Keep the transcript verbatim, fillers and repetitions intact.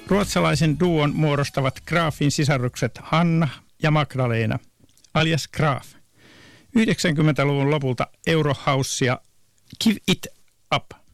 Ruotsalaisen duon muodostavat Grafin sisarukset Hanna ja Magdalena, alias Graf. yhdeksänkymmentäluvun lopulta Eurohousea Give It Up